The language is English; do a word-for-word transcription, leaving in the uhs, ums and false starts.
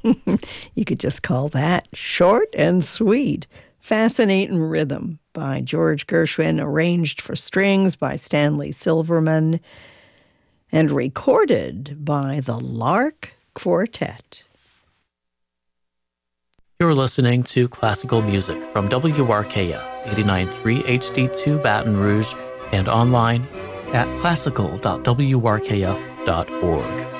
You could just call that short and sweet. Fascinating Rhythm by George Gershwin, arranged for strings by Stanley Silverman, and recorded by the Lark Quartet. You're listening to classical music from W R K F eighty-nine point three H D two Baton Rouge and online at classical dot w r k f dot org.